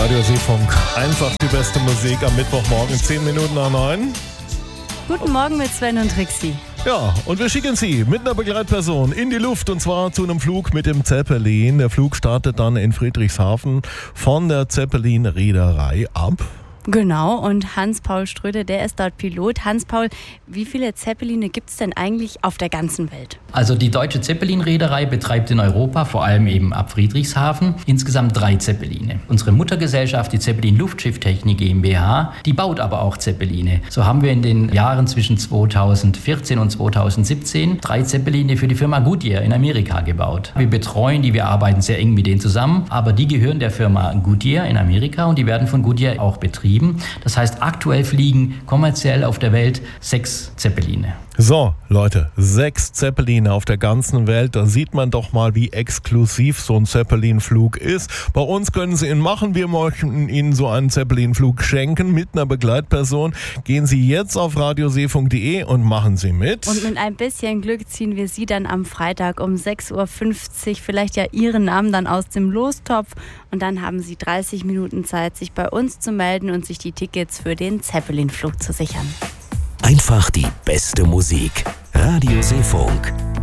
Radio Seefunk. Einfach die beste Musik am Mittwochmorgen, 10 Minuten nach 9. Guten Morgen mit Sven und Trixie. Ja, und wir schicken Sie mit einer Begleitperson in die Luft und zwar zu einem Flug mit dem Zeppelin. Der Flug startet dann in Friedrichshafen von der Zeppelin-Reederei ab. Genau, und Hans-Paul Ströde, der ist dort Pilot. Hans-Paul, wie viele Zeppeline gibt es denn eigentlich auf der ganzen Welt? Also die Deutsche Zeppelin-Reederei betreibt in Europa, vor allem eben ab Friedrichshafen, insgesamt 3 Zeppeline. Unsere Muttergesellschaft, die Zeppelin Luftschifftechnik GmbH, die baut aber auch Zeppeline. So haben wir in den Jahren zwischen 2014 und 2017 3 Zeppeline für die Firma Goodyear in Amerika gebaut. Wir betreuen die, wir arbeiten sehr eng mit denen zusammen, aber die gehören der Firma Goodyear in Amerika und die werden von Goodyear auch betrieben. Das heißt, aktuell fliegen kommerziell auf der Welt 6 Zeppeline. So, Leute, 6 Zeppeline auf der ganzen Welt. Da sieht man doch mal, wie exklusiv so ein Zeppelin-Flug ist. Bei uns können Sie ihn machen. Wir möchten Ihnen so einen Zeppelin-Flug schenken mit einer Begleitperson. Gehen Sie jetzt auf radioseefunk.de und machen Sie mit. Und mit ein bisschen Glück ziehen wir Sie dann am Freitag um 6.50 Uhr vielleicht ja Ihren Namen dann aus dem Lostopf. Und dann haben Sie 30 Minuten Zeit, sich bei uns zu melden und sich die Tickets für den Zeppelin-Flug zu sichern. Einfach die beste Musik. Radio Seefunk.